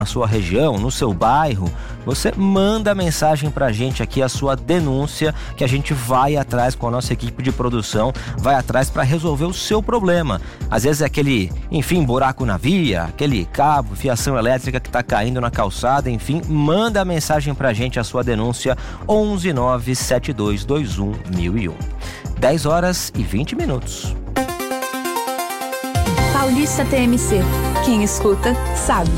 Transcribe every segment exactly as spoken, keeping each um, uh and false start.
na sua região, no seu bairro, você manda mensagem pra gente aqui, a sua denúncia, que a gente vai atrás com a nossa equipe de produção, vai atrás para resolver o seu problema. Às vezes é aquele, enfim, buraco na via, aquele cabo, fiação elétrica que tá caindo na calçada, enfim, manda mensagem pra gente, a sua denúncia, onze nove sete dois dois um mil e um. dez horas e vinte minutos. Paulista T M C. Quem escuta, sabe.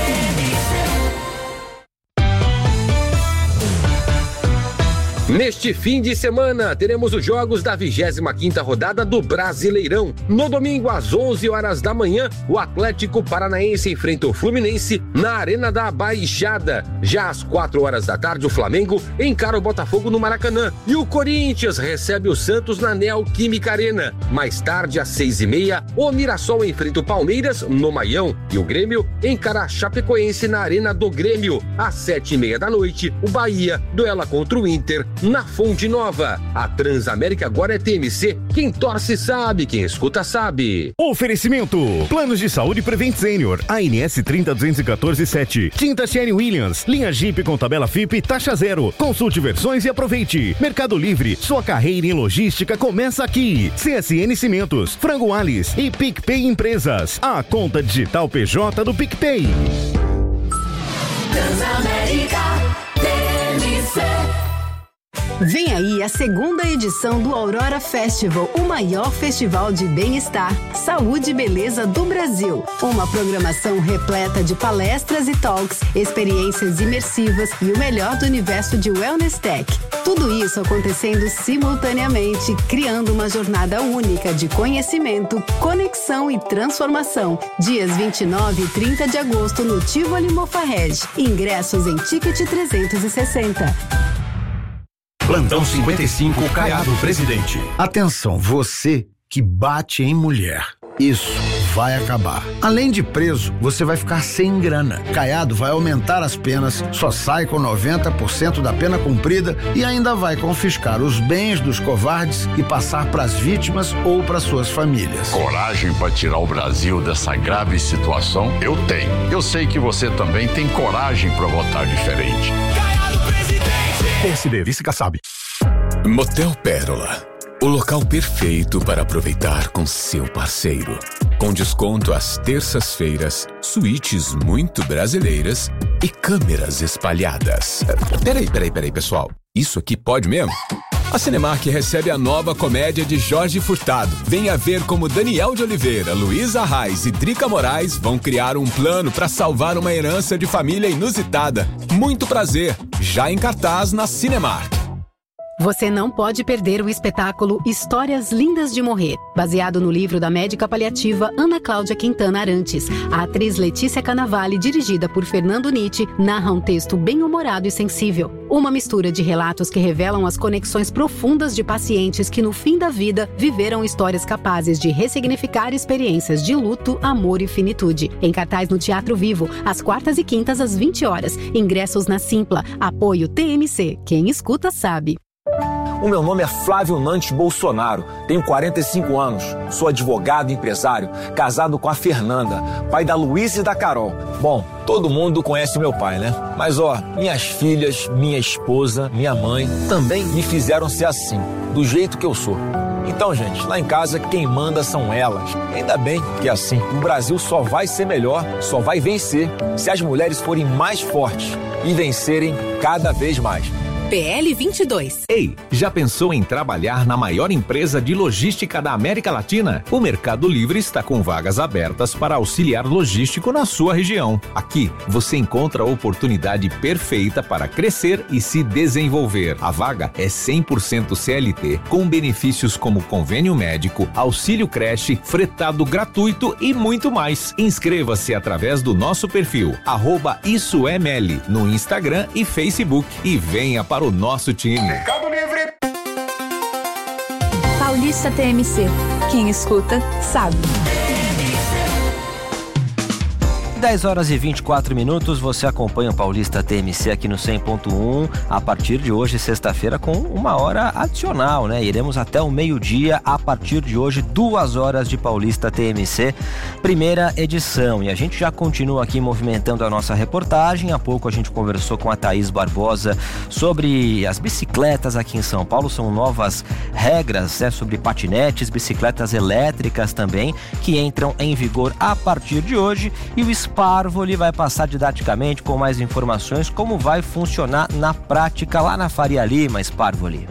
Neste fim de semana, teremos os jogos da vigésima quinta rodada do Brasileirão. No domingo, às onze horas da manhã, o Atlético Paranaense enfrenta o Fluminense na Arena da Baixada. Já às quatro horas da tarde, o Flamengo encara o Botafogo no Maracanã. E o Corinthians recebe o Santos na Neoquímica Arena. Mais tarde, às seis e meia, o Mirassol enfrenta o Palmeiras no Maião. E o Grêmio encara a Chapecoense na Arena do Grêmio. Às sete e meia da noite, o Bahia duela contra o Inter na Fonte Nova. A Transamérica agora é T M C. Quem torce sabe, quem escuta sabe. Oferecimento: Planos de Saúde Prevent Senior, A N S trinta duzentos e quatorze sete. Tinta Sherry Williams, linha Jeep com tabela F I P, taxa zero. Consulte versões e aproveite. Mercado Livre, sua carreira em logística começa aqui. C S N Cimentos, Frango Alice e PicPay Empresas. A conta digital P J do PicPay. Transamérica T M C. Vem aí a segunda edição do Aurora Festival, o maior festival de bem-estar, saúde e beleza do Brasil. Uma programação repleta de palestras e talks, experiências imersivas e o melhor do universo de Wellness Tech. Tudo isso acontecendo simultaneamente, criando uma jornada única de conhecimento, conexão e transformação. Dias vinte e nove e trinta de agosto no Tivoli Mofarrege. Ingressos em Ticket trezentos e sessenta. Plantão cinquenta e cinco, Caiado Presidente. Atenção, você que bate em mulher. Isso vai acabar. Além de preso, você vai ficar sem grana. Caiado vai aumentar as penas, só sai com noventa por cento da pena cumprida e ainda vai confiscar os bens dos covardes e passar para as vítimas ou para suas famílias. Coragem para tirar o Brasil dessa grave situação? Eu tenho. Eu sei que você também tem coragem para votar diferente. P S D, Vice Kassab. Motel Pérola, o local perfeito para aproveitar com seu parceiro. Com desconto às terças-feiras, suítes muito brasileiras e câmeras espalhadas. Peraí, peraí, peraí, pessoal. Isso aqui pode mesmo? A Cinemark recebe a nova comédia de Jorge Furtado. Venha ver como Daniel de Oliveira, Luísa Arraes e Drica Moraes vão criar um plano para salvar uma herança de família inusitada. Muito prazer, já em cartaz na Cinemark. Você não pode perder o espetáculo Histórias Lindas de Morrer, baseado no livro da médica paliativa Ana Cláudia Quintana Arantes. A atriz Letícia Cannavale, dirigida por Fernando Nietzsche, narra um texto bem-humorado e sensível. Uma mistura de relatos que revelam as conexões profundas de pacientes que, no fim da vida, viveram histórias capazes de ressignificar experiências de luto, amor e finitude. Em cartaz no Teatro Vivo, às quartas e quintas às vinte horas. Ingressos na Simpla. Apoio T M C. Quem escuta sabe. O meu nome é Flávio Nantes Bolsonaro, tenho quarenta e cinco anos, sou advogado e empresário, casado com a Fernanda, pai da Luísa e da Carol. Bom, todo mundo conhece meu pai, né? Mas ó, minhas filhas, minha esposa, minha mãe também me fizeram ser assim, do jeito que eu sou. Então, gente, lá em casa quem manda são elas. Ainda bem que é assim. O Brasil só vai ser melhor, só vai vencer, se as mulheres forem mais fortes e vencerem cada vez mais. P L vinte e dois. Ei, já pensou em trabalhar na maior empresa de logística da América Latina? O Mercado Livre está com vagas abertas para auxiliar logístico na sua região. Aqui, você encontra a oportunidade perfeita para crescer e se desenvolver. A vaga é cem por cento C L T, com benefícios como convênio médico, auxílio creche, fretado gratuito e muito mais. Inscreva-se através do nosso perfil, arroba Isso é Meli, no Instagram e Facebook e venha para para o nosso time. Mercado Livre. Paulista T M C. Quem escuta, sabe. dez horas e vinte e quatro minutos, você acompanha o Paulista T M C aqui no cem ponto um, a partir de hoje, sexta-feira, com uma hora adicional, né? Iremos até o meio-dia, a partir de hoje, duas horas de Paulista T M C, primeira edição. E a gente já continua aqui movimentando a nossa reportagem. Há pouco a gente conversou com a Thaís Barbosa sobre as bicicletas aqui em São Paulo. São novas regras, né, sobre patinetes, bicicletas elétricas também, que entram em vigor a partir de hoje. E o Sparvoli vai passar didaticamente com mais informações como vai funcionar na prática lá na Faria Lima. Sparvoli.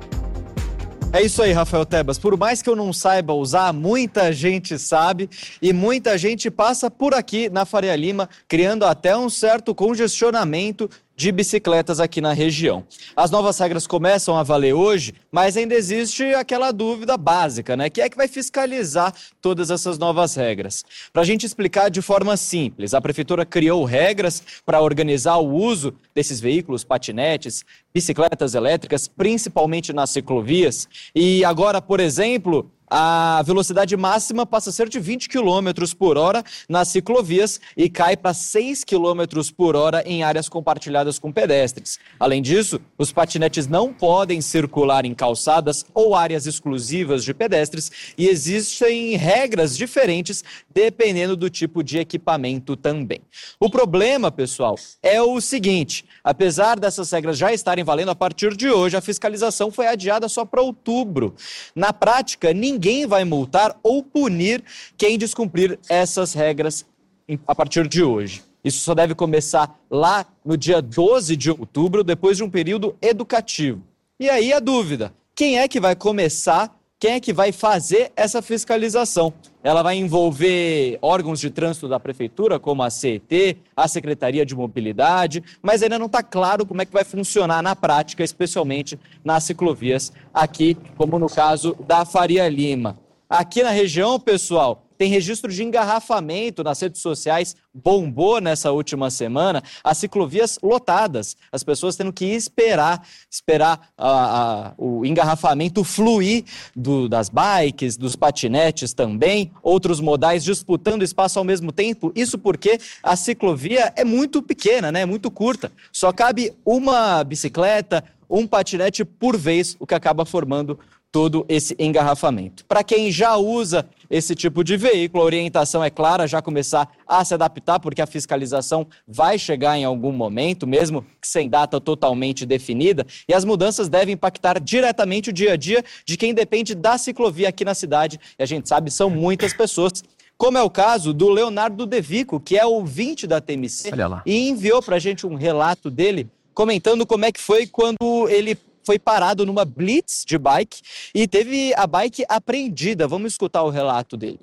É isso aí, Rafael Tebas. Por mais que eu não saiba usar, muita gente sabe e muita gente passa por aqui na Faria Lima, criando até um certo congestionamento de bicicletas aqui na região. As novas regras começam a valer hoje, mas ainda existe aquela dúvida básica, né? Quem é que vai fiscalizar todas essas novas regras? Para a gente explicar de forma simples, a Prefeitura criou regras para organizar o uso desses veículos, patinetes, bicicletas elétricas, principalmente nas ciclovias. E agora, por exemplo, a velocidade máxima passa a ser de vinte quilômetros por hora nas ciclovias e cai para seis quilômetros por hora em áreas compartilhadas com pedestres. Além disso, os patinetes não podem circular em calçadas ou áreas exclusivas de pedestres e existem regras diferentes dependendo do tipo de equipamento também. O problema, pessoal, é o seguinte: apesar dessas regras já estarem valendo a partir de hoje, a fiscalização foi adiada só para outubro. Na prática, ninguém Ninguém vai multar ou punir quem descumprir essas regras a partir de hoje. Isso só deve começar lá no dia doze de outubro, depois de um período educativo. E aí a dúvida: quem é que vai começar, quem é que vai fazer essa fiscalização? Ela vai envolver órgãos de trânsito da Prefeitura, como a C E T, a Secretaria de Mobilidade, mas ainda não está claro como é que vai funcionar na prática, especialmente nas ciclovias aqui, como no caso da Faria Lima. Aqui na região, pessoal, tem registro de engarrafamento nas redes sociais, bombou nessa última semana, as ciclovias lotadas, as pessoas tendo que esperar, esperar a, a, o engarrafamento fluir do, das bikes, dos patinetes também, outros modais disputando espaço ao mesmo tempo, isso porque a ciclovia é muito pequena, né? Muito curta, só cabe uma bicicleta, um patinete por vez, o que acaba formando todo esse engarrafamento. Para quem já usa esse tipo de veículo, a orientação é clara, já começar a se adaptar, porque a fiscalização vai chegar em algum momento, mesmo que sem data totalmente definida, e as mudanças devem impactar diretamente o dia a dia de quem depende da ciclovia aqui na cidade, e a gente sabe, são muitas pessoas, como é o caso do Leonardo Devico, que é ouvinte da T M C, e enviou para a gente um relato dele, comentando como é que foi quando ele foi parado numa blitz de bike e teve a bike apreendida. Vamos escutar o relato dele.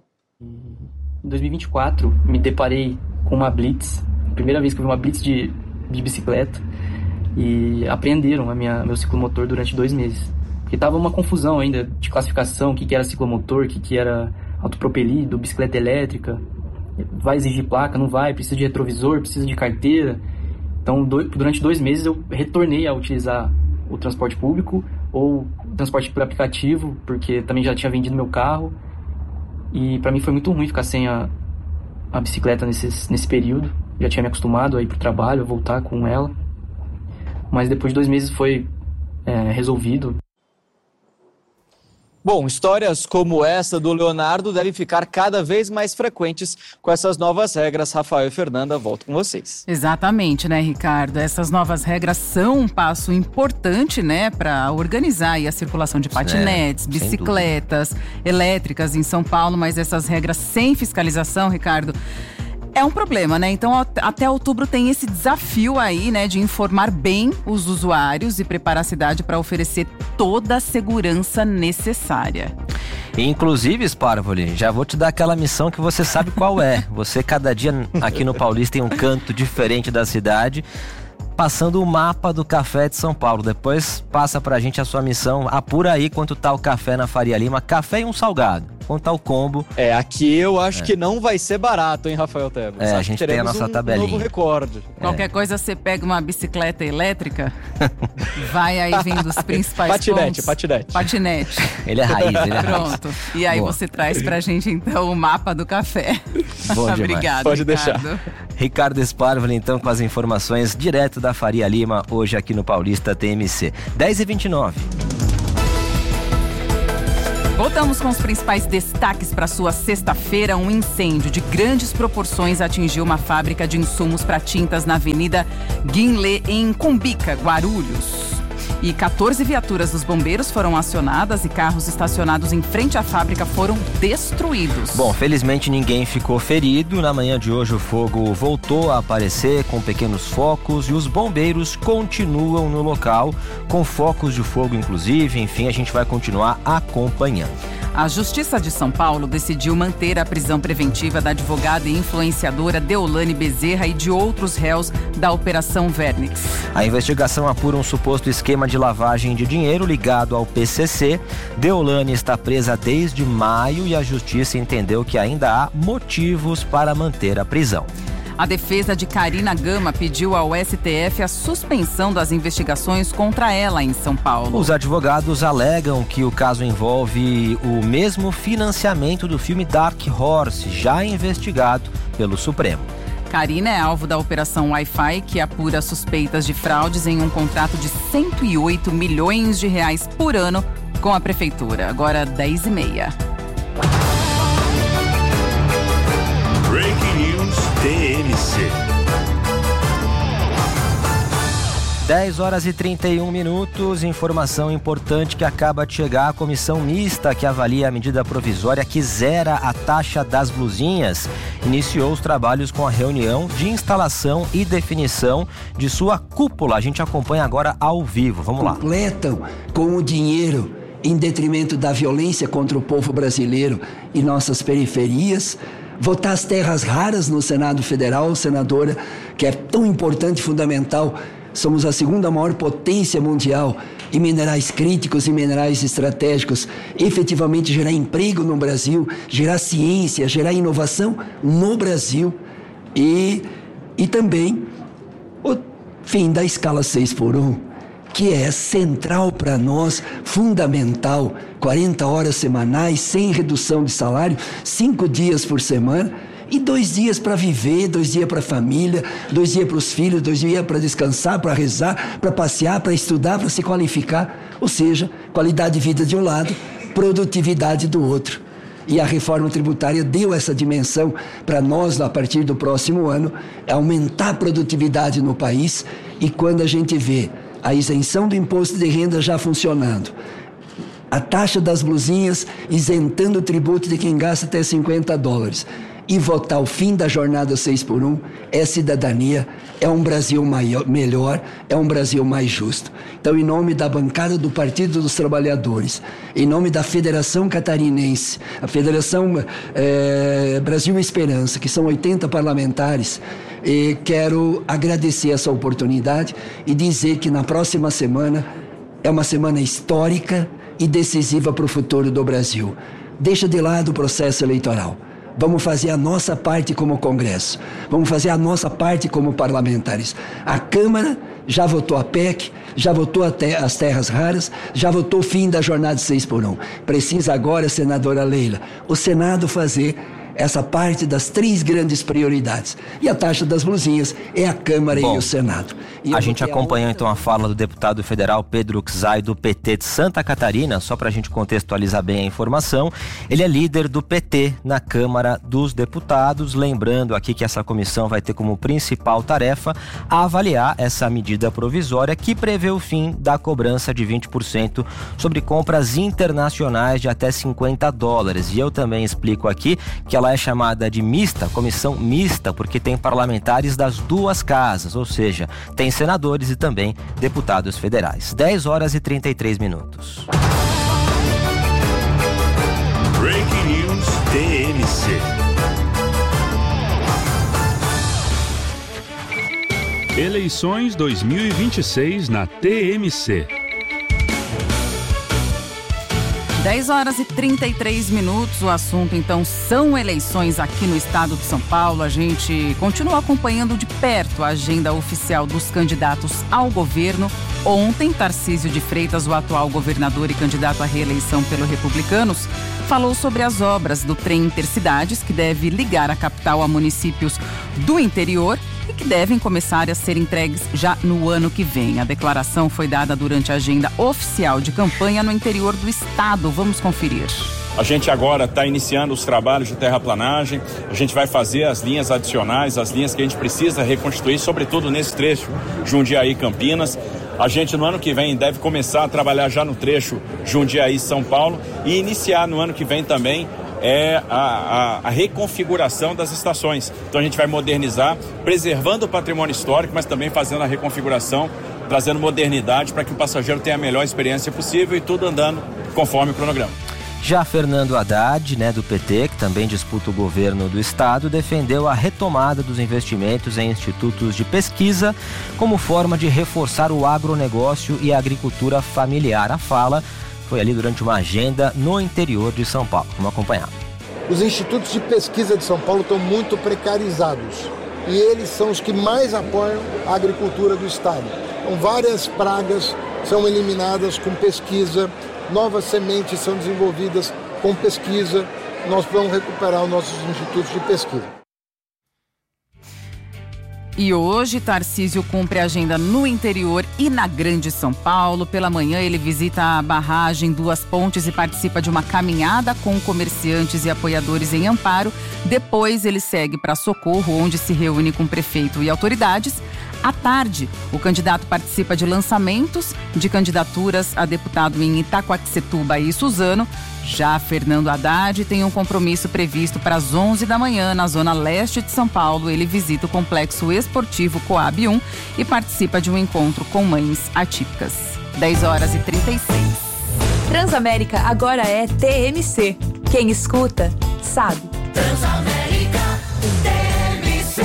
Em dois mil e vinte e quatro, me deparei com uma blitz, primeira vez que eu vi uma blitz de, de bicicleta, e apreenderam a minha, meu ciclomotor durante dois meses. Porque estava uma confusão ainda de classificação, o que, que era ciclomotor, o que, que era autopropelido, bicicleta elétrica, vai exigir placa, não vai, precisa de retrovisor, precisa de carteira. Então, do, durante dois meses eu retornei a utilizar o transporte público ou o transporte por aplicativo, porque também já tinha vendido meu carro. E para mim foi muito ruim ficar sem a, a bicicleta nesses, nesse período. Já tinha me acostumado a ir para o trabalho, a voltar com ela. Mas depois de dois meses foi é, resolvido. Bom, histórias como essa do Leonardo devem ficar cada vez mais frequentes com essas novas regras. Rafael e Fernanda, volto com vocês. Exatamente, né, Ricardo? Essas novas regras são um passo importante, né, para organizar aí a circulação de patinetes, é, bicicletas elétricas em São Paulo, mas essas regras sem fiscalização, Ricardo, é um problema, né? Então, até outubro tem esse desafio aí, né, de informar bem os usuários e preparar a cidade para oferecer toda a segurança necessária. Inclusive, Sparvoli, já vou te dar aquela missão que você sabe qual é. Você, cada dia aqui no Paulista, tem um canto diferente da cidade, passando o mapa do café de São Paulo. Depois passa pra gente a sua missão, apura aí quanto tá o café na Faria Lima, café e um salgado. quanto ao combo. É, aqui eu acho é. que não vai ser barato, hein, Rafael Tebas? É, acho a gente tem a nossa um tabelinha. novo recorde. Qualquer é. coisa, você pega uma bicicleta elétrica, vai aí vendo os principais patinete, pontos. Patinete, patinete. Ele é raiz, ele é raiz. Pronto. E aí Boa. Você traz pra gente, então, o mapa do café. Bom demais. Obrigado, Pode Ricardo. deixar. Ricardo Sparvoli, então, com as informações direto da Faria Lima, hoje aqui no Paulista T M C. dez e vinte e nove. Voltamos com os principais destaques para sua sexta-feira. Um incêndio de grandes proporções atingiu uma fábrica de insumos para tintas na Avenida Guinlé, em Cumbica, Guarulhos. E quatorze viaturas dos bombeiros foram acionadas e carros estacionados em frente à fábrica foram destruídos. Bom, felizmente ninguém ficou ferido. Na manhã de hoje o fogo voltou a aparecer com pequenos focos e os bombeiros continuam no local, com focos de fogo inclusive. Enfim, a gente vai continuar acompanhando. A Justiça de São Paulo decidiu manter a prisão preventiva da advogada e influenciadora Deolane Bezerra e de outros réus da Operação Vernix. A investigação apura um suposto esquema de lavagem de dinheiro ligado ao P C C. Deolane está presa desde maio e a Justiça entendeu que ainda há motivos para manter a prisão. A defesa de Karina Gama pediu ao S T F a suspensão das investigações contra ela em São Paulo. Os advogados alegam que o caso envolve o mesmo financiamento do filme Dark Horse, já investigado pelo Supremo. Karina é alvo da Operação Wi-Fi, que apura suspeitas de fraudes em um contrato de cento e oito milhões de reais por ano com a Prefeitura. Agora, dez e meia. Breaking News T M C. dez horas e trinta e um minutos, informação importante que acaba de chegar. A comissão mista que avalia a medida provisória que zera a taxa das blusinhas iniciou os trabalhos com a reunião de instalação e definição de sua cúpula. A gente acompanha agora ao vivo. Vamos lá. Completam com o dinheiro em detrimento da violência contra o povo brasileiro e nossas periferias. Votar as terras raras no Senado Federal, senadora, que é tão importante e fundamental. Somos a segunda maior potência mundial em minerais críticos e minerais estratégicos. Efetivamente gerar emprego no Brasil, gerar ciência, gerar inovação no Brasil. E, e também o fim da escala seis por um, que é central para nós, fundamental. quarenta horas semanais, sem redução de salário, cinco dias por semana. E dois dias para viver, dois dias para a família, dois dias para os filhos, dois dias para descansar, para rezar, para passear, para estudar, para se qualificar. Ou seja, qualidade de vida de um lado, produtividade do outro. E a reforma tributária deu essa dimensão para nós, a partir do próximo ano, aumentar a produtividade no país. E quando a gente vê a isenção do imposto de renda já funcionando, a taxa das blusinhas isentando o tributo de quem gasta até cinquenta dólares, e votar o fim da jornada seis por um é cidadania, é um Brasil maior, melhor, é um Brasil mais justo. Então, em nome da bancada do Partido dos Trabalhadores, em nome da Federação Catarinense, a Federação é, Brasil Esperança, que são oitenta parlamentares, e quero agradecer essa oportunidade e dizer que na próxima semana é uma semana histórica e decisiva para o futuro do Brasil. Deixa de lado o processo eleitoral. Vamos fazer a nossa parte como Congresso. Vamos fazer a nossa parte como parlamentares. A Câmara já votou a P E C, já votou as terras raras, já votou o fim da jornada seis por um. Precisa agora, senadora Leila, o Senado fazer essa parte das três grandes prioridades. E a taxa das blusinhas é a Câmara Bom, e o Senado. E a gente acompanhou então a fala do deputado federal Pedro Czai, do P T de Santa Catarina. Só para a gente contextualizar bem a informação, ele é líder do P T na Câmara dos Deputados. Lembrando aqui que essa comissão vai ter como principal tarefa a avaliar essa medida provisória que prevê o fim da cobrança de vinte por cento sobre compras internacionais de até cinquenta dólares. E eu também explico aqui que ela é chamada de mista, comissão mista, porque tem parlamentares das duas casas, ou seja, tem senadores e também deputados federais. dez horas e trinta e três minutos. Breaking News T M C. Eleições dois mil e vinte e seis na T M C. dez horas e trinta e três minutos, o assunto então são eleições aqui no estado de São Paulo. A gente continua acompanhando de perto a agenda oficial dos candidatos ao governo. Ontem, Tarcísio de Freitas, o atual governador e candidato à reeleição pelo Republicanos, falou sobre as obras do trem Intercidades, que deve ligar a capital a municípios do interior e que devem começar a ser entregues já no ano que vem. A declaração foi dada durante a agenda oficial de campanha no interior do estado. Vamos conferir. A gente agora está iniciando os trabalhos de terraplanagem, a gente vai fazer as linhas adicionais, as linhas que a gente precisa reconstruir, sobretudo nesse trecho Jundiaí-Campinas. A gente no ano que vem deve começar a trabalhar já no trecho Jundiaí-São Paulo e iniciar no ano que vem também é a, a, a reconfiguração das estações. Então a gente vai modernizar, preservando o patrimônio histórico, mas também fazendo a reconfiguração, trazendo modernidade para que o passageiro tenha a melhor experiência possível e tudo andando conforme o cronograma. Já Fernando Haddad, né, do P T, que também disputa o governo do estado, defendeu a retomada dos investimentos em institutos de pesquisa como forma de reforçar o agronegócio e a agricultura familiar. A fala foi ali durante uma agenda no interior de São Paulo. Vamos acompanhar. Os institutos de pesquisa de São Paulo estão muito precarizados e eles são os que mais apoiam a agricultura do estado. Então, várias pragas são eliminadas com pesquisa, novas sementes são desenvolvidas com pesquisa. Nós vamos recuperar os nossos institutos de pesquisa. E hoje, Tarcísio cumpre a agenda no interior e na Grande São Paulo. Pela manhã, ele visita a barragem Duas Pontes e participa de uma caminhada com comerciantes e apoiadores em Amparo. Depois, ele segue para Socorro, onde se reúne com prefeito e autoridades. À tarde, o candidato participa de lançamentos de candidaturas a deputado em Itaquaquecetuba e Suzano. Já Fernando Haddad tem um compromisso previsto para as onze da manhã na zona leste de São Paulo. Ele visita o Complexo Esportivo Coab um e participa de um encontro com mães atípicas. dez horas e trinta e seis. Transamérica agora é T M C. Quem escuta, sabe. Transamérica T M C.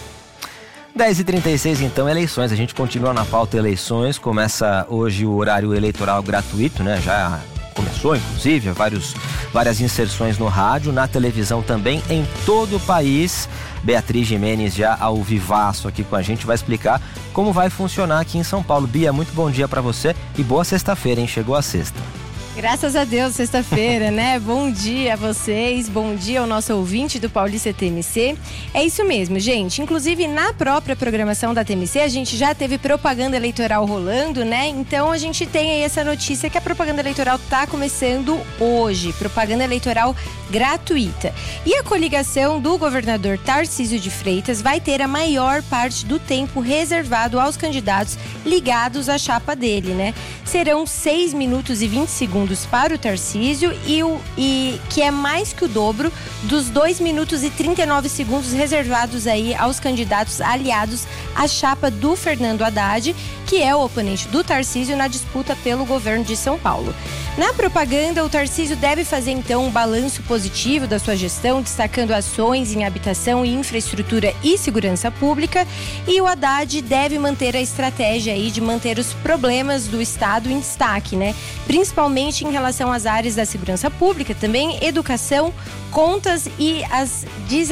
dez e trinta e seis, então, eleições. A gente continua na pauta eleições. Começa hoje o horário eleitoral gratuito, né? Já começou, inclusive, vários, várias inserções no rádio, na televisão também, em todo o país. Beatriz Jimenez já ao vivaço aqui com a gente, vai explicar como vai funcionar aqui em São Paulo. Bia, muito bom dia para você e boa sexta-feira, hein? Chegou a sexta. Graças a Deus, sexta-feira, né? Bom dia a vocês, bom dia ao nosso ouvinte do Paulista T M C. É isso mesmo, gente. Inclusive, na própria programação da T M C, a gente já teve propaganda eleitoral rolando, né? Então, a gente tem aí essa notícia que a propaganda eleitoral tá começando hoje. Propaganda eleitoral gratuita. E a coligação do governador Tarcísio de Freitas vai ter a maior parte do tempo reservado aos candidatos ligados à chapa dele, né? Serão seis minutos e vinte segundos para o Tarcísio e, o, e que é mais que o dobro dos dois minutos e trinta e nove segundos reservados aí aos candidatos aliados à chapa do Fernando Haddad, que é o oponente do Tarcísio na disputa pelo governo de São Paulo. Na propaganda, o Tarcísio deve fazer então um balanço positivo da sua gestão, destacando ações em habitação e infraestrutura e segurança pública, e o Haddad deve manter a estratégia aí de manter os problemas do estado em destaque, né? Principalmente em relação às áreas da segurança pública, também educação, contas e as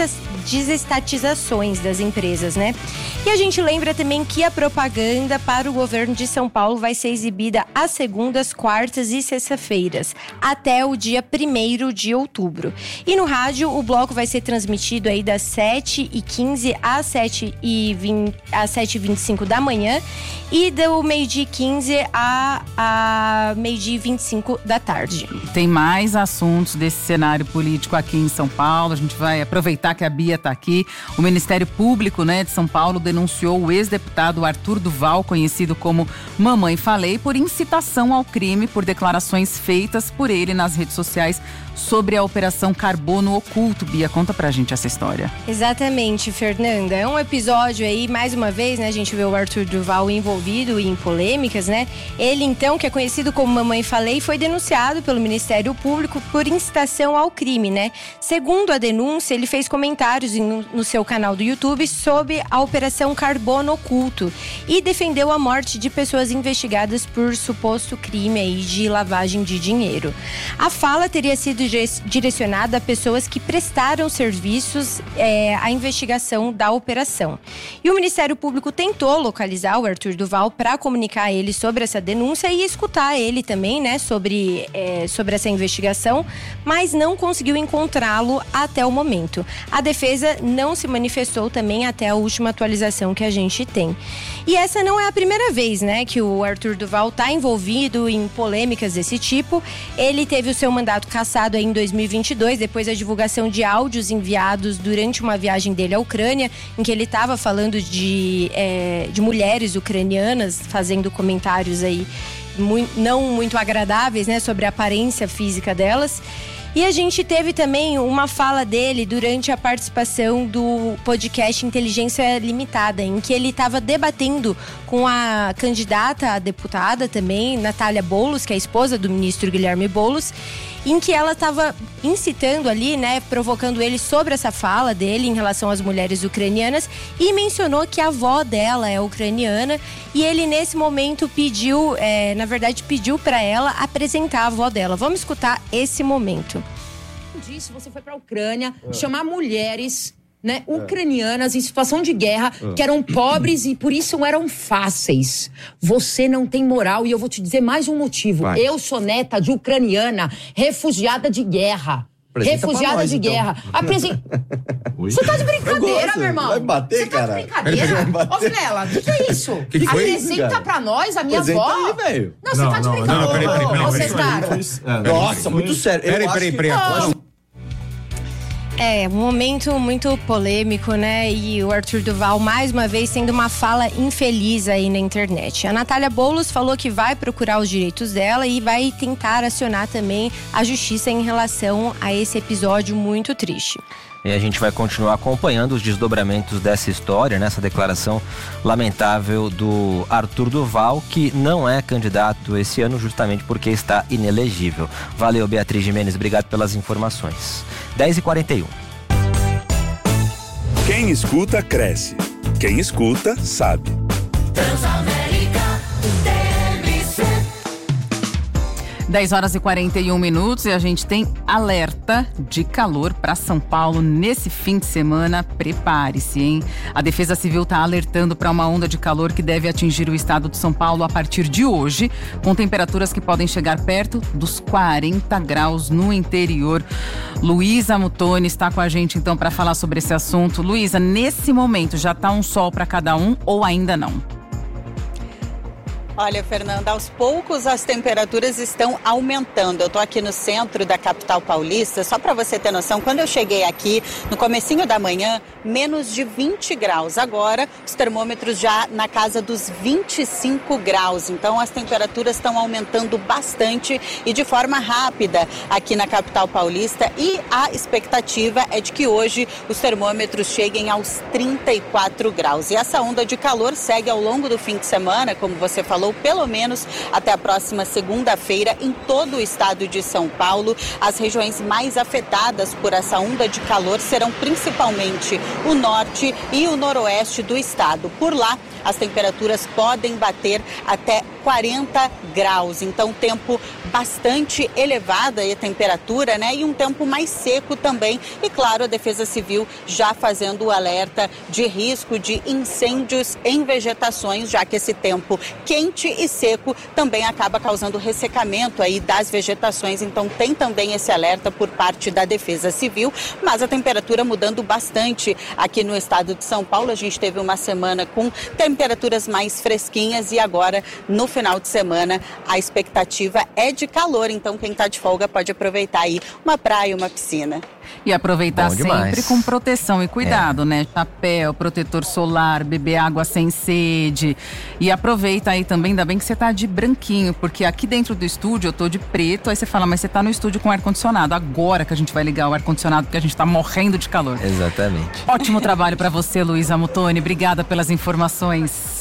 desestatizações das empresas, né? E a gente lembra também que a propaganda para o governo de São Paulo vai ser exibida às segundas, quartas e sexta-feiras, até o dia primeiro de outubro. E no rádio, o bloco vai ser transmitido aí das sete e quinze às sete e vinte, às sete e vinte e cinco da manhã e do meio-dia e quinze a, a meio-dia e vinte e cinco da tarde. Tem mais assuntos desse cenário político aqui em São Paulo. A gente vai aproveitar que a Bia está aqui. O Ministério Público, né, de São Paulo denunciou o ex-deputado Arthur Duval, conhecido como Mamãe Falei, por incitação ao crime por declarações feitas por ele nas redes sociais sobre a Operação Carbono Oculto. Bia, conta pra gente essa história. Exatamente, Fernanda. É um episódio aí, mais uma vez, né, a gente vê o Arthur Duval envolvido em polêmicas, né? Ele, então, que é conhecido como Mamãe Falei, foi denunciado pelo Ministério Público por incitação ao crime, né? Segundo a denúncia, ele fez comentários comentários no, no seu canal do YouTube sobre a Operação Carbono Oculto e defendeu a morte de pessoas investigadas por suposto crime aí de lavagem de dinheiro. A fala teria sido direcionada a pessoas que prestaram serviços é, à investigação da operação. E o Ministério Público tentou localizar o Arthur Duval para comunicar a ele sobre essa denúncia e escutar ele também, né, sobre, é, sobre essa investigação, mas não conseguiu encontrá-lo até o momento. A defesa não se manifestou também até a última atualização que a gente tem. E essa não é a primeira vez, né, que o Arthur Duval está envolvido em polêmicas desse tipo. Ele teve o seu mandato cassado aí em dois mil e vinte e dois, depois da divulgação de áudios enviados durante uma viagem dele à Ucrânia, em que ele estava falando de, é, de mulheres ucranianas, fazendo comentários aí muito, não muito agradáveis, né, sobre a aparência física delas. E a gente teve também uma fala dele durante a participação do podcast Inteligência Limitada, em que ele estava debatendo com a candidata a deputada também, Natália Boulos, que é a esposa do ministro Guilherme Boulos, em que ela estava incitando ali, né, provocando ele sobre essa fala dele em relação às mulheres ucranianas e mencionou que a avó dela é ucraniana e ele nesse momento pediu, é, na verdade pediu para ela apresentar a avó dela. Vamos escutar esse momento. Disso, você foi para a Ucrânia é. chamar mulheres, né, ucranianas em situação de guerra, é. que eram pobres e por isso eram fáceis. Você não tem moral e eu vou te dizer mais um motivo. Vai. Eu sou neta de ucraniana, refugiada de guerra. Apresenta refugiada nós, de então. guerra. Apresen... Você tá de brincadeira, meu irmão? Vai bater, Você tá cara. de brincadeira? Ô, Vilela, o que, que é isso? Que que Apresenta isso, pra nós a minha Apresenta avó. Aí, velho. Não, você tá de brincadeira. Não, peraí, peraí, peraí. Vocês caras. Nossa, muito sério. Peraí, peraí, peraí. É, um momento muito polêmico, né? E o Arthur Duval, mais uma vez, tendo uma fala infeliz aí na internet. A Natália Boulos falou que vai procurar os direitos dela e vai tentar acionar também a justiça em relação a esse episódio muito triste. E a gente vai continuar acompanhando os desdobramentos dessa história, nessa declaração lamentável do Arthur Duval, que não é candidato esse ano justamente porque está inelegível. Valeu, Beatriz Gimenez, obrigado pelas informações. dez e quarenta e um. Quem escuta, cresce. Quem escuta, sabe. dez horas e quarenta e um minutos e a gente tem alerta de calor para São Paulo nesse fim de semana. Prepare-se, hein? A Defesa Civil está alertando para uma onda de calor que deve atingir o estado de São Paulo a partir de hoje, com temperaturas que podem chegar perto dos quarenta graus no interior. Luísa Mutoni está com a gente então para falar sobre esse assunto. Luísa, nesse momento já está um sol para cada um ou ainda não? Olha, Fernanda, aos poucos as temperaturas estão aumentando. Eu estou aqui no centro da capital paulista, só para você ter noção, quando eu cheguei aqui no comecinho da manhã, menos de vinte graus. Agora, os termômetros já na casa dos vinte e cinco graus. Então, as temperaturas estão aumentando bastante e de forma rápida aqui na capital paulista. E a expectativa é de que hoje os termômetros cheguem aos trinta e quatro graus. E essa onda de calor segue ao longo do fim de semana, como você falou, pelo menos até a próxima segunda-feira em todo o estado de São Paulo. As regiões mais afetadas por essa onda de calor serão principalmente o norte e o noroeste do estado. Por lá, as temperaturas podem bater até quarenta graus. Então, tempo bastante elevado aí a temperatura, né? E um tempo mais seco também. E, claro, a Defesa Civil já fazendo o alerta de risco de incêndios em vegetações, já que esse tempo quente e seco também acaba causando ressecamento aí das vegetações. Então, tem também esse alerta por parte da Defesa Civil. Mas a temperatura mudando bastante aqui no estado de São Paulo. A gente teve uma semana com temperaturas mais fresquinhas e agora, no final de semana, a expectativa é de calor, então quem está de folga pode aproveitar aí uma praia, uma piscina. E aproveitar sempre com proteção e cuidado, é. né? Chapéu, protetor solar, beber água sem sede. E aproveita aí também, ainda bem que você tá de branquinho, porque aqui dentro do estúdio eu tô de preto, aí você fala, mas você tá no estúdio com ar-condicionado. Agora que a gente vai ligar o ar-condicionado, porque a gente tá morrendo de calor. Exatamente. Ótimo trabalho para você, Luísa Mutoni. Obrigada pelas informações.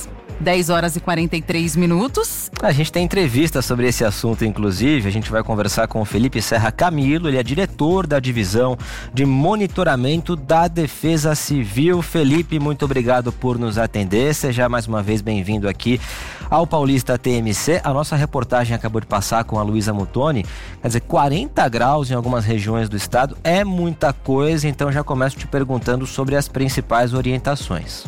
dez horas e quarenta e três minutos. A gente tem entrevista sobre esse assunto, inclusive. A gente vai conversar com o Felipe Serra Camilo, ele é diretor da divisão de monitoramento da Defesa Civil. Felipe, muito obrigado por nos atender. Seja mais uma vez bem-vindo aqui ao Paulista T M C. A nossa reportagem acabou de passar com a Luísa Mutoni. Quer dizer, quarenta graus em algumas regiões do estado é muita coisa, então já começo te perguntando sobre as principais orientações.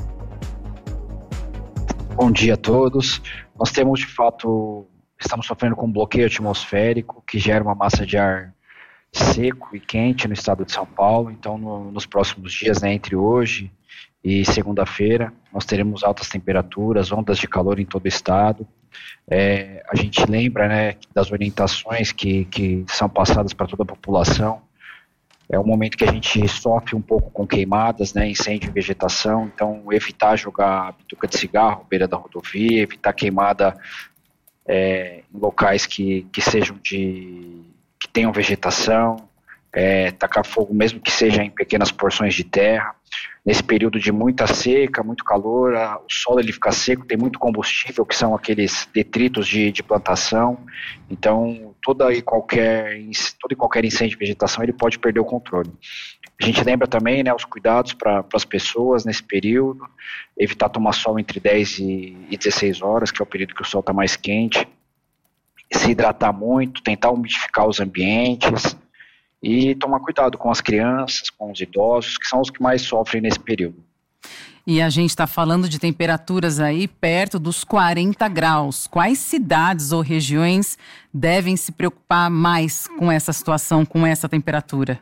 Bom dia a todos. Nós temos, de fato, estamos sofrendo com um bloqueio atmosférico que gera uma massa de ar seco e quente no estado de São Paulo. Então, no, nos próximos dias, né, entre hoje e segunda-feira, nós teremos altas temperaturas, ondas de calor em todo o estado. É, a gente lembra, né, das orientações que, que são passadas para toda a população. É um momento que a gente sofre um pouco com queimadas, né, incêndio e vegetação, então evitar jogar bituca de cigarro à beira da rodovia, evitar queimada é, em locais que, que sejam de, que tenham vegetação, é, tacar fogo mesmo que seja em pequenas porções de terra. Nesse período de muita seca, muito calor, a, o solo ele fica seco, tem muito combustível, que são aqueles detritos de, de plantação, então toda e, qualquer, todo e qualquer incêndio de vegetação ele pode perder o controle. A gente lembra também, né, os cuidados para as pessoas nesse período, evitar tomar sol entre dez e dezesseis horas, que é o período que o sol está mais quente, se hidratar muito, tentar umidificar os ambientes, e tomar cuidado com as crianças, com os idosos, que são os que mais sofrem nesse período. E a gente está falando de temperaturas aí perto dos quarenta graus. Quais cidades ou regiões devem se preocupar mais com essa situação, com essa temperatura?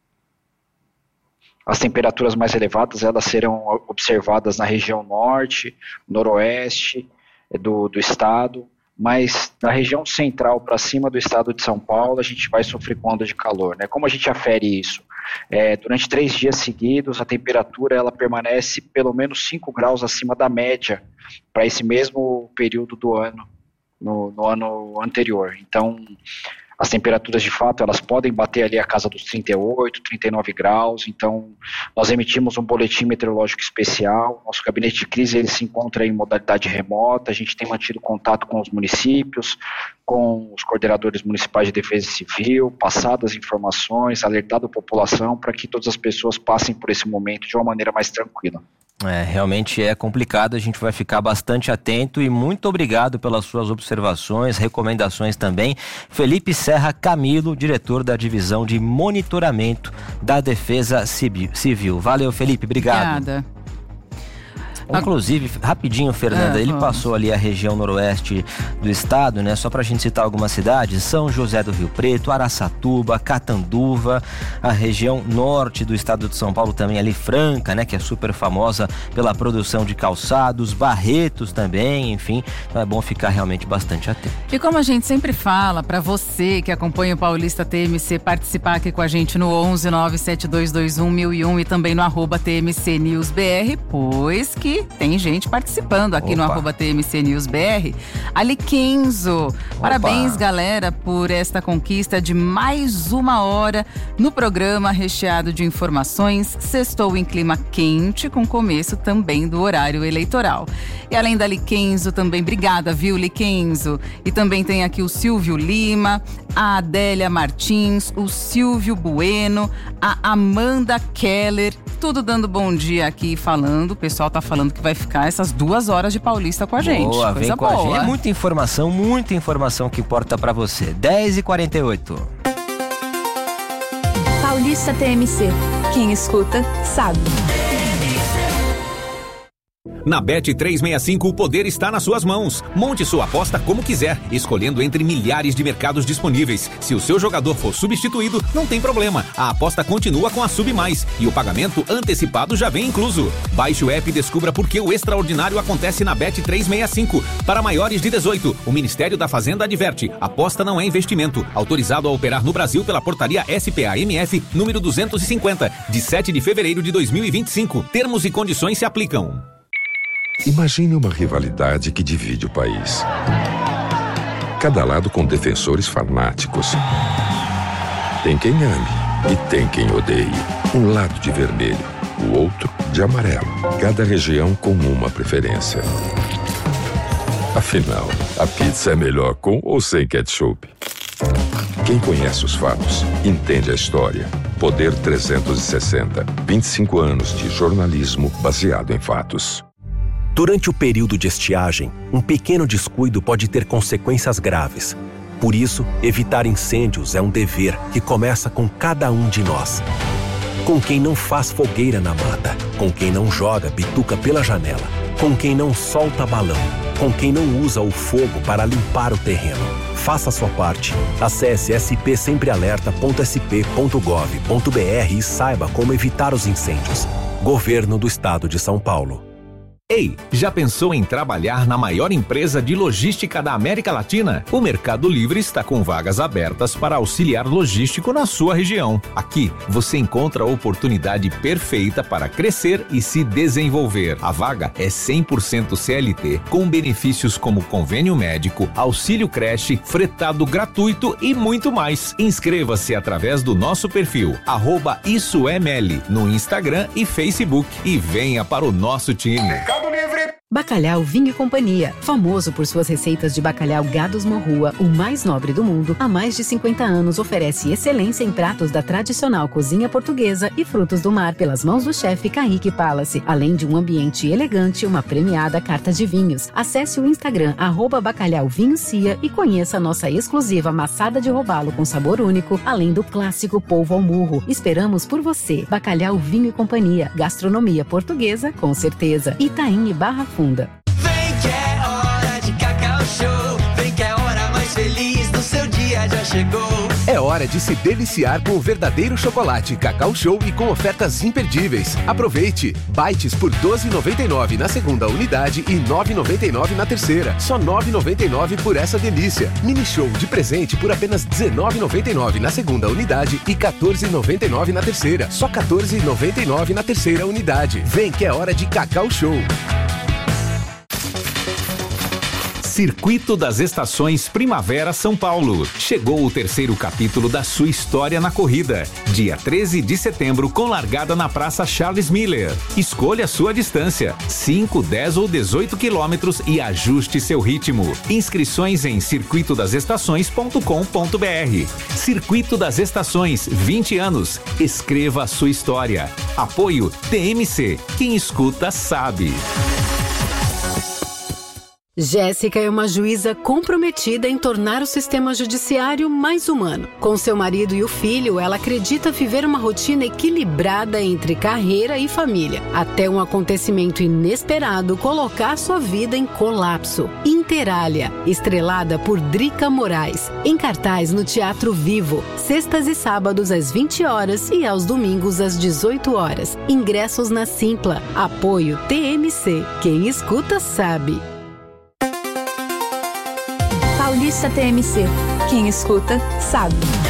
As temperaturas mais elevadas, elas serão observadas na região norte, noroeste do, do estado, mas na região central para cima do estado de São Paulo a gente vai sofrer com onda de calor, né? Como a gente afere isso? É, durante três dias seguidos a temperatura ela permanece pelo menos cinco graus acima da média para esse mesmo período do ano, no, no ano anterior. Então as temperaturas de fato elas podem bater ali a casa dos trinta e oito, trinta e nove graus, então nós emitimos um boletim meteorológico especial, nosso gabinete de crise ele se encontra em modalidade remota, a gente tem mantido contato com os municípios, com os coordenadores municipais de defesa civil, passado as informações, alertado a população para que todas as pessoas passem por esse momento de uma maneira mais tranquila. É, realmente é complicado, a gente vai ficar bastante atento e muito obrigado pelas suas observações, recomendações também. Felipe Serra Camilo, diretor da divisão de monitoramento da Defesa Civil. Valeu, Felipe, obrigado. Obrigada. Inclusive, rapidinho, Fernanda, é, ele vamos. passou ali a região noroeste do estado, né? Só pra gente citar algumas cidades: São José do Rio Preto, Araçatuba, Catanduva, a região norte do estado de São Paulo também ali, Franca, né? Que é super famosa pela produção de calçados, Barretos também, enfim. Então é bom ficar realmente bastante atento. E como a gente sempre fala, para você que acompanha o Paulista T M C, participar aqui com a gente no onze nove sete dois dois um mil e um e também no arroba T M C News B R, pois que tem gente participando aqui Opa. no arroba T M C News B R. Ali Kenzo, parabéns galera por esta conquista de mais uma hora no programa recheado de informações. Sextou em clima quente, com começo também do horário eleitoral. E além da Liquenzo, também obrigada, viu, Liquenzo? E também tem aqui o Silvio Lima, a Adélia Martins, o Silvio Bueno, a Amanda Keller, tudo dando bom dia aqui falando. O pessoal tá falando que vai ficar essas duas horas de Paulista com a gente. Boa, Coisa vem com boa. a gente. É muita informação, muita informação que importa pra você. dez e quarenta e oito. Paulista T M C. Quem escuta, sabe. Na Bet trezentos e sessenta e cinco, o poder está nas suas mãos. Monte sua aposta como quiser, escolhendo entre milhares de mercados disponíveis. Se o seu jogador for substituído, não tem problema. A aposta continua com a Sub Mais e o pagamento antecipado já vem incluso. Baixe o app e descubra por que o extraordinário acontece na Bet trezentos e sessenta e cinco. Para maiores de dezoito, o Ministério da Fazenda adverte: aposta não é investimento. Autorizado a operar no Brasil pela portaria S P A M F número duzentos e cinquenta, de sete de fevereiro de dois mil e vinte e cinco. Termos e condições se aplicam. Imagine uma rivalidade que divide o país. Cada lado com defensores fanáticos. Tem quem ame e tem quem odeie. Um lado de vermelho, o outro de amarelo. Cada região com uma preferência. Afinal, a pizza é melhor com ou sem ketchup? Quem conhece os fatos, entende a história. Poder trezentos e sessenta. vinte e cinco anos de jornalismo baseado em fatos. Durante o período de estiagem, um pequeno descuido pode ter consequências graves. Por isso, evitar incêndios é um dever que começa com cada um de nós. Com quem não faz fogueira na mata, com quem não joga bituca pela janela, com quem não solta balão, com quem não usa o fogo para limpar o terreno. Faça a sua parte. Acesse s p sempre alerta ponto s p ponto gov ponto b r e saiba como evitar os incêndios. Governo do Estado de São Paulo. Ei, já pensou em trabalhar na maior empresa de logística da América Latina? O Mercado Livre está com vagas abertas para auxiliar logístico na sua região. Aqui, você encontra a oportunidade perfeita para crescer e se desenvolver. A vaga é cem por cento C L T, com benefícios como convênio médico, auxílio creche, fretado gratuito e muito mais. Inscreva-se através do nosso perfil, arroba Isso é Meli, no Instagram e Facebook, e venha para o nosso time. Bacalhau Vinho e Companhia, famoso por suas receitas de bacalhau Gados Morrua, o mais nobre do mundo, há mais de cinquenta anos oferece excelência em pratos da tradicional cozinha portuguesa e frutos do mar pelas mãos do chefe Kaique Palace, além de um ambiente elegante e uma premiada carta de vinhos. Acesse o Instagram arroba Bacalhau Vinho Cia e conheça a nossa exclusiva maçada de robalo com sabor único, além do clássico polvo ao murro. Esperamos por você. Bacalhau Vinho e Companhia, gastronomia portuguesa com certeza. Itaim e Barra Funda. Vem que é hora de Cacau Show. Vem que é a hora mais feliz do seu dia já chegou. É hora de se deliciar com o verdadeiro chocolate Cacau Show e com ofertas imperdíveis. Aproveite! Bites por doze reais e noventa e nove centavos na segunda unidade e nove reais e noventa e nove centavos na terceira. Só nove reais e noventa e nove centavos por essa delícia. Mini Show de presente por apenas dezenove reais e noventa e nove centavos na segunda unidade e quatorze reais e noventa e nove centavos na terceira. Só quatorze reais e noventa e nove centavos na terceira unidade. Vem que é hora de Cacau Show. Circuito das Estações Primavera São Paulo. Chegou o terceiro capítulo da sua história na corrida. Dia treze de setembro, com largada na Praça Charles Miller. Escolha a sua distância, cinco, dez ou dezoito quilômetros e ajuste seu ritmo. Inscrições em circuito das estações ponto com ponto b r. Circuito das Estações, vinte anos. Escreva a sua história. Apoio T M C. Quem escuta sabe. Jéssica é uma juíza comprometida em tornar o sistema judiciário mais humano. Com seu marido e o filho, ela acredita viver uma rotina equilibrada entre carreira e família, até um acontecimento inesperado colocar sua vida em colapso. Interália, estrelada por Drica Moraes, em cartaz no Teatro Vivo, sextas e sábados às vinte horas e aos domingos às dezoito horas. Ingressos na Simpla. Apoio T M C. Quem escuta sabe. Paulista T M C. Quem escuta, sabe.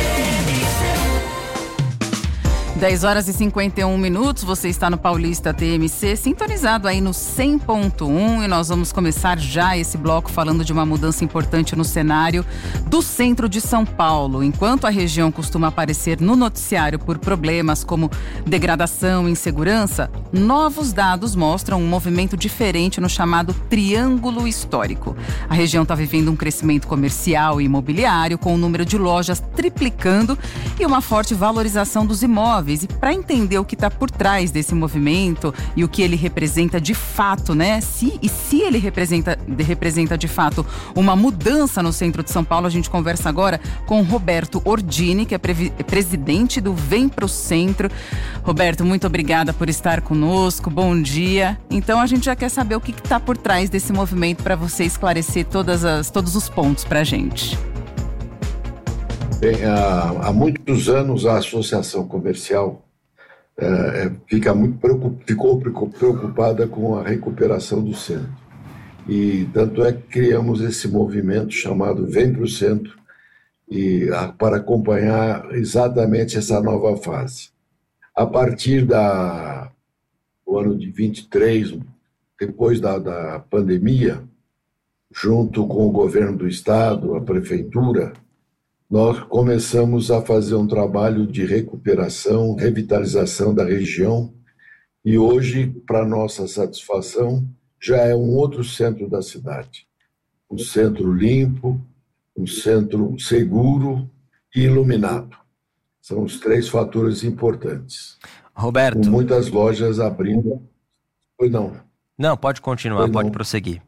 dez horas e cinquenta e um minutos, você está no Paulista T M C, sintonizado aí no cem ponto um, e nós vamos começar já esse bloco falando de uma mudança importante no cenário do centro de São Paulo. Enquanto a região costuma aparecer no noticiário por problemas como degradação e insegurança, novos dados mostram um movimento diferente no chamado Triângulo Histórico. A região está vivendo um crescimento comercial e imobiliário, com o número de lojas triplicando e uma forte valorização dos imóveis. E para entender o que está por trás desse movimento e o que ele representa de fato, né? Se, e se ele representa, representa de fato uma mudança no centro de São Paulo, a gente conversa agora com Roberto Ordini, que é previ- presidente do Vem Pro Centro. Roberto, muito obrigada por estar conosco, bom dia. Então a gente já quer saber o que está por trás desse movimento para você esclarecer todas as, todos os pontos para a gente. Bem, há, há muitos anos a Associação Comercial é, fica muito preocup, ficou preocupada com a recuperação do centro. E tanto é que criamos esse movimento chamado Vem Pro Centro e, a, para acompanhar exatamente essa nova fase. A partir da, do ano de vinte e três, depois da, da pandemia, junto com o governo do estado, a prefeitura, nós começamos a fazer um trabalho de recuperação, revitalização da região e hoje, para nossa satisfação, já é um outro centro da cidade. um centro limpo, um centro seguro e iluminado. São os três fatores importantes. Roberto. Com muitas lojas abrindo. Pois não. Não, pode continuar, pois pode não. prosseguir.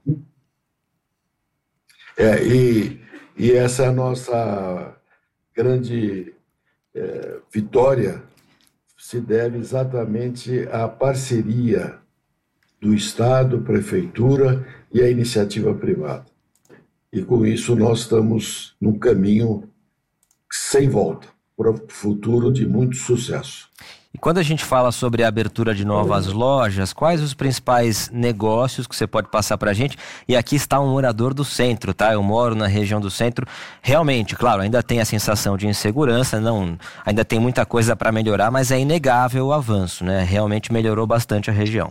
É, e, e essa é a nossa grande é, vitória, se deve exatamente à parceria do Estado, Prefeitura e a iniciativa privada. E com isso nós estamos num caminho sem volta, para o futuro de muito sucesso. E quando a gente fala sobre a abertura de novas lojas, quais os principais negócios que você pode passar para a gente? E aqui está um morador do centro, tá? Eu moro na região do centro. Realmente, claro, ainda tem a sensação de insegurança, não, ainda tem muita coisa para melhorar, mas é inegável o avanço, né? Realmente melhorou bastante a região.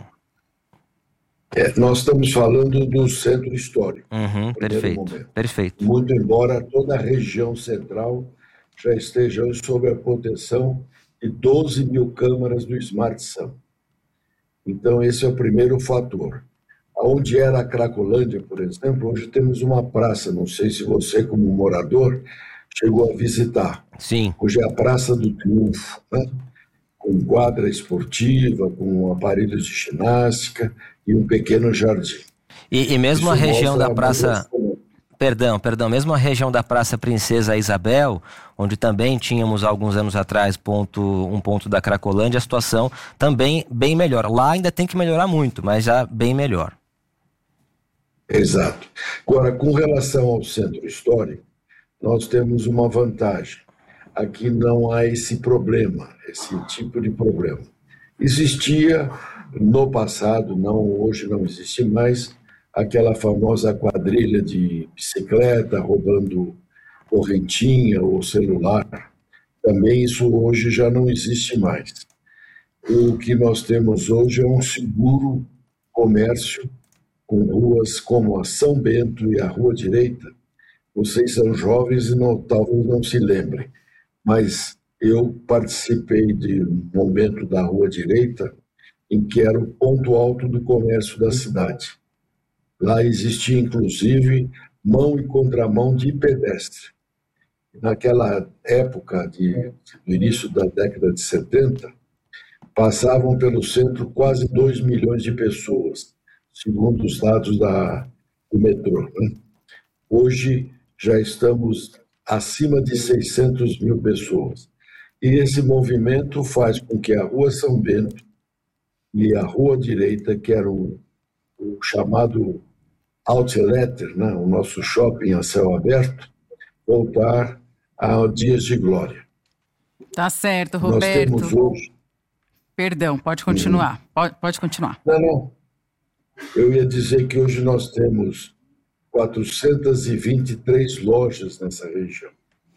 É, nós estamos falando do centro histórico. Uhum, perfeito, perfeito. Muito embora toda a região central já esteja sob a proteção de doze mil câmaras do Smart Sun. Então, esse é o primeiro fator. Onde era a Cracolândia, por exemplo, hoje temos uma praça, não sei se você, como morador, chegou a visitar. Sim. Hoje é a Praça do Triunfo, né? Com quadra esportiva, com aparelhos de ginástica e um pequeno jardim. E, e mesmo Isso a região da praça... Perdão, perdão, mesmo a região da Praça Princesa Isabel, onde também tínhamos alguns anos atrás ponto, um ponto da Cracolândia, a situação também bem melhor. Lá ainda tem que melhorar muito, mas já bem melhor. Exato. Agora, com relação ao centro histórico, nós temos uma vantagem. Aqui não há esse problema, esse tipo de problema. Existia no passado, não, hoje não existe mais, aquela famosa quadrilha de bicicleta roubando correntinha ou celular. Também isso hoje já não existe mais. O que nós temos hoje é um seguro comércio com ruas como a São Bento e a Rua Direita. Vocês são jovens e não, talvez não se lembrem, mas eu participei de um momento da Rua Direita em que era o ponto alto do comércio da cidade. Lá existia, inclusive, mão e contramão de pedestre. Naquela época, de, do início da década de setenta, passavam pelo centro quase dois milhões de pessoas, segundo os dados da, do metrô. Né? Hoje já estamos acima de seiscentas mil pessoas. E esse movimento faz com que a Rua São Bento e a Rua Direita, que era o, o chamado Outlet, né, o nosso shopping a céu aberto, voltar a dias de glória. Tá certo, Roberto. Nós temos hoje... Perdão, pode continuar. Uhum. Pode, pode continuar. Não, não. Eu ia dizer que hoje nós temos quatrocentas e vinte e três lojas nessa região.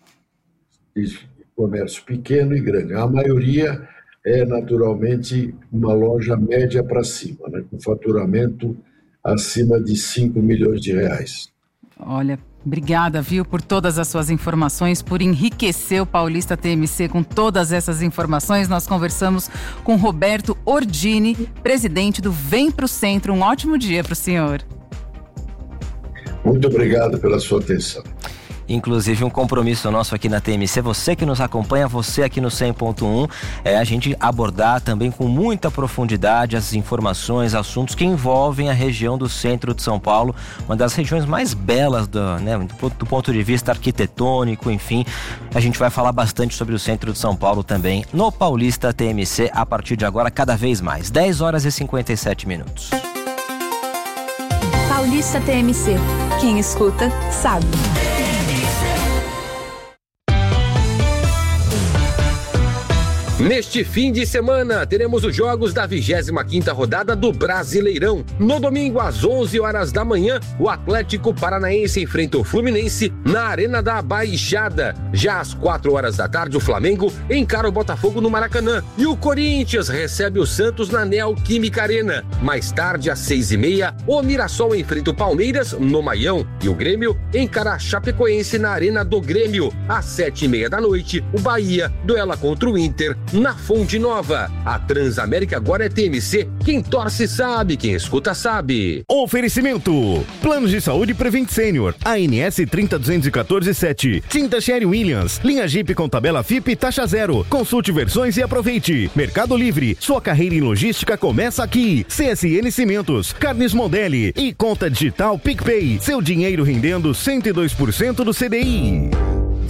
De comércio pequeno e grande. A maioria é, naturalmente, uma loja média para cima, né, com faturamento acima de cinco milhões de reais. Olha, obrigada, viu, por todas as suas informações, por enriquecer o Paulista T M C com todas essas informações. Nós conversamos com Roberto Ordini, presidente do Vem Pro Centro. Um ótimo dia para o senhor. Muito obrigado pela sua atenção. Inclusive um compromisso nosso aqui na T M C, você que nos acompanha, você aqui no cem ponto um, é a gente abordar também com muita profundidade as informações, assuntos que envolvem a região do centro de São Paulo, uma das regiões mais belas do, né, do, do ponto de vista arquitetônico, enfim. A gente vai falar bastante sobre o centro de São Paulo também no Paulista T M C a partir de agora, cada vez mais. dez horas e cinquenta e sete minutos. Paulista T M C. Quem escuta, sabe. Neste fim de semana, teremos os jogos da vigésima quinta rodada do Brasileirão. No domingo, às onze horas da manhã, o Atlético Paranaense enfrenta o Fluminense na Arena da Baixada. Já às quatro horas da tarde, o Flamengo encara o Botafogo no Maracanã. E o Corinthians recebe o Santos na Neoquímica Arena. Mais tarde, às seis e meia, o Mirassol enfrenta o Palmeiras no Maião. E o Grêmio encara a Chapecoense na Arena do Grêmio. Às sete e meia da noite, o Bahia duela contra o Inter na Fonte Nova. A Transamérica agora é T M C. Quem torce sabe, quem escuta sabe. Oferecimento: Planos de Saúde Prevent Senior, A N S trinta duzentos e quatorze sete, Tinta Sherry Williams, linha Jeep com tabela F I P e taxa zero. Consulte versões e aproveite. Mercado Livre, sua carreira em logística começa aqui. C S N Cimentos, Carnes Modeli e conta digital PicPay. Seu dinheiro rendendo cento e dois por cento do C D I.